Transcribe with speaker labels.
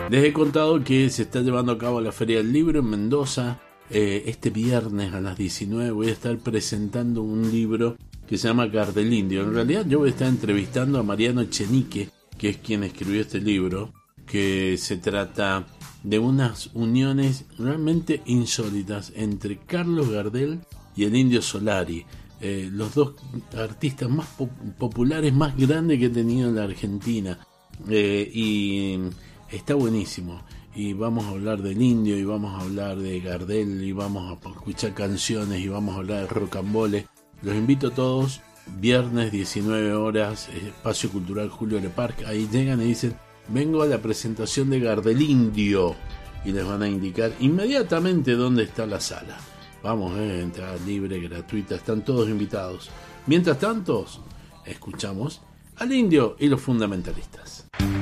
Speaker 1: Les he contado que se está llevando a cabo la Feria del Libro en Mendoza. Este viernes a las 19 voy a estar presentando un libro que se llama Gardel Indio. En realidad yo voy a estar entrevistando a Mariano Echenique, que es quien escribió este libro, que se trata de unas uniones realmente insólitas entre Carlos Gardel y el Indio Solari, los dos artistas más populares, más grandes que he tenido en la Argentina. Y está buenísimo, y vamos a hablar del Indio, y vamos a hablar de Gardel, y vamos a escuchar canciones, y vamos a hablar de rocambole. Los invito a todos, viernes 19 horas, Espacio Cultural Julio Le Parc. Ahí llegan y dicen: vengo a la presentación de Gardel Indio, y les van a indicar inmediatamente dónde está la sala. Vamos, entrada libre, gratuita, están todos invitados. Mientras tanto, escuchamos al Indio y los Fundamentalistas.